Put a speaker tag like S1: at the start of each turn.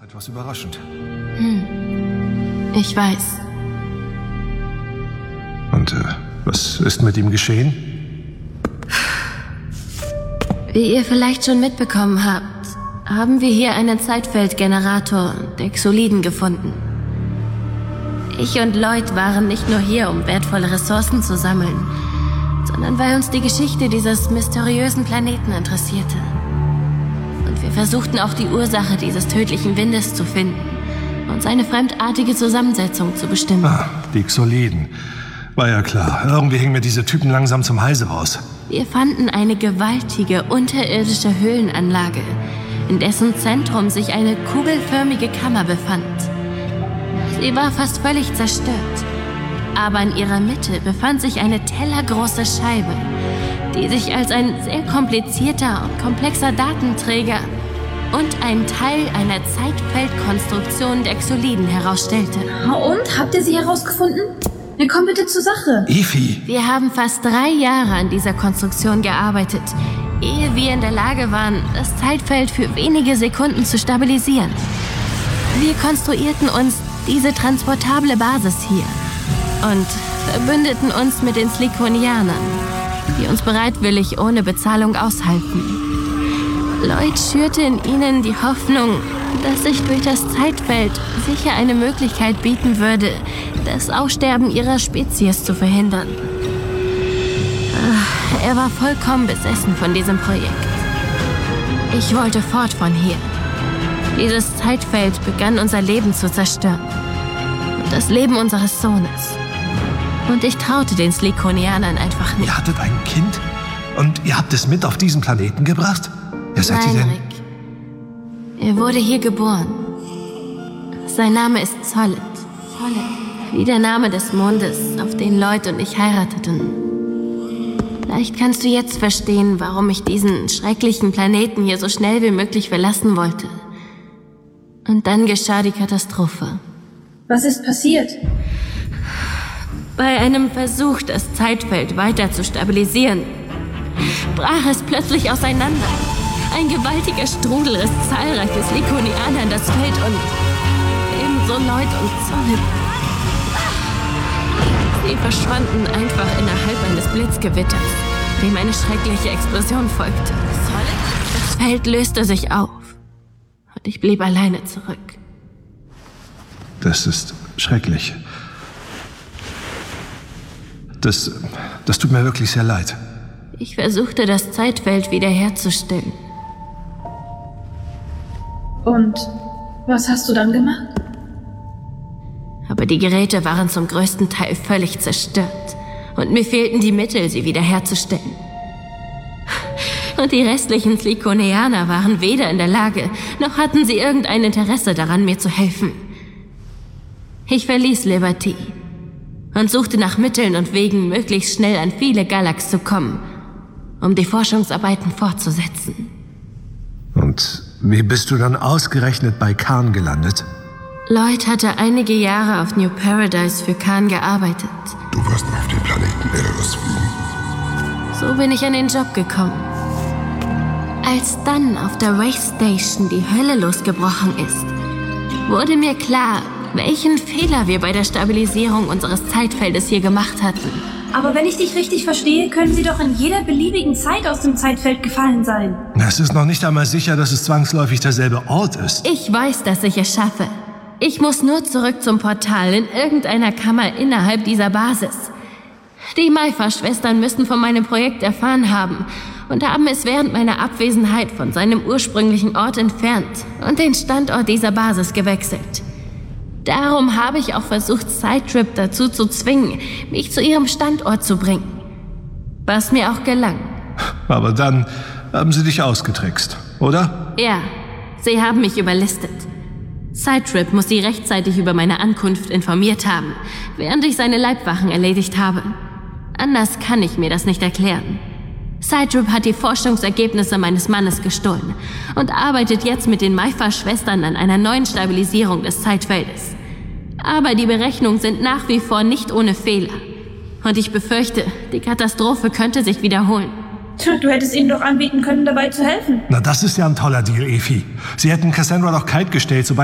S1: Etwas überraschend.
S2: Ich weiß.
S1: Und was ist mit ihm geschehen?
S2: Wie ihr vielleicht schon mitbekommen habt, haben wir hier einen Zeitfeldgenerator der Xoliden gefunden. Ich und Lloyd waren nicht nur hier, um wertvolle Ressourcen zu sammeln, sondern weil uns die Geschichte dieses mysteriösen Planeten interessierte. Und wir versuchten auch die Ursache dieses tödlichen Windes zu finden und seine fremdartige Zusammensetzung zu bestimmen.
S1: Die Xoliden. War ja klar. Irgendwie hingen mir diese Typen langsam zum Halse raus.
S2: Wir fanden eine gewaltige, unterirdische Höhlenanlage, in dessen Zentrum sich eine kugelförmige Kammer befand. Sie war fast völlig zerstört. Aber in ihrer Mitte befand sich eine tellergroße Scheibe, die sich als ein sehr komplizierter und komplexer Datenträger und ein Teil einer Zeitfeldkonstruktion der Xoliden herausstellte.
S3: Und? Habt ihr sie herausgefunden? Na komm bitte zur Sache.
S1: Efi!
S2: Wir haben fast 3 Jahre an dieser Konstruktion gearbeitet, ehe wir in der Lage waren, das Zeitfeld für wenige Sekunden zu stabilisieren. Wir konstruierten uns diese transportable Basis hier und verbündeten uns mit den Slikonianern, die uns bereitwillig ohne Bezahlung aushalten. Lloyd schürte in ihnen die Hoffnung, dass sich durch das Zeitfeld sicher eine Möglichkeit bieten würde, das Aussterben ihrer Spezies zu verhindern. Er war vollkommen besessen von diesem Projekt. Ich wollte fort von hier. Dieses Zeitfeld begann unser Leben zu zerstören. Und das Leben unseres Sohnes. Und ich traute den Slikonianern einfach nicht.
S1: Ihr hattet ein Kind? Und ihr habt es mit auf diesen Planeten gebracht? Wer seid ihr denn?
S2: Rick. Er wurde hier geboren. Sein Name ist Solid. Wie der Name des Mondes, auf den Lloyd und ich heirateten. Vielleicht kannst du jetzt verstehen, warum ich diesen schrecklichen Planeten hier so schnell wie möglich verlassen wollte. Und dann geschah die Katastrophe.
S3: Was ist passiert?
S2: Bei einem Versuch, das Zeitfeld weiter zu stabilisieren, brach es plötzlich auseinander. Ein gewaltiger Strudel riss zahlreiche Slikonianer in das Feld und ebenso Lloyd und Solid. Sie verschwanden einfach innerhalb eines Blitzgewitters, dem eine schreckliche Explosion folgte. Das Feld löste sich auf und ich blieb alleine zurück.
S1: Das ist schrecklich. Das tut mir wirklich sehr leid.
S2: Ich versuchte, das Zeitfeld wiederherzustellen.
S3: Und was hast du dann gemacht?
S2: Aber die Geräte waren zum größten Teil völlig zerstört. Und mir fehlten die Mittel, sie wiederherzustellen. Und die restlichen Slikonianer waren weder in der Lage, noch hatten sie irgendein Interesse daran, mir zu helfen. Ich verließ Liberty und suchte nach Mitteln und Wegen, möglichst schnell an viele Galax zu kommen, um die Forschungsarbeiten fortzusetzen.
S1: Und wie bist du dann ausgerechnet bei Khan gelandet?
S2: Lloyd hatte einige Jahre auf New Paradise für Khan gearbeitet.
S4: Du wirst auf den Planeten Erebus fliegen.
S2: So bin ich an den Job gekommen. Als dann auf der Race Station die Hölle losgebrochen ist, wurde mir klar, welchen Fehler wir bei der Stabilisierung unseres Zeitfeldes hier gemacht hatten.
S3: Aber wenn ich dich richtig verstehe, können sie doch in jeder beliebigen Zeit aus dem Zeitfeld gefallen sein.
S1: Es ist noch nicht einmal sicher, dass es zwangsläufig derselbe Ort ist.
S2: Ich weiß, dass ich es schaffe. Ich muss nur zurück zum Portal in irgendeiner Kammer innerhalb dieser Basis. Die Maifa-Schwestern müssten von meinem Projekt erfahren haben und haben es während meiner Abwesenheit von seinem ursprünglichen Ort entfernt und den Standort dieser Basis gewechselt. Darum habe ich auch versucht, Sidetrip dazu zu zwingen, mich zu ihrem Standort zu bringen. Was mir auch gelang.
S1: Aber dann haben sie dich ausgetrickst, oder?
S2: Ja, sie haben mich überlistet. Sidetrip muss sie rechtzeitig über meine Ankunft informiert haben, während ich seine Leibwachen erledigt habe. Anders kann ich mir das nicht erklären. Sidetrip hat die Forschungsergebnisse meines Mannes gestohlen und arbeitet jetzt mit den Maifa-Schwestern an einer neuen Stabilisierung des Zeitfeldes. Aber die Berechnungen sind nach wie vor nicht ohne Fehler. Und ich befürchte, die Katastrophe könnte sich wiederholen.
S3: Tja, du hättest ihnen doch anbieten können, dabei zu helfen.
S1: Na, das ist ja ein toller Deal, Efi. Sie hätten Cassandra doch kaltgestellt, sobald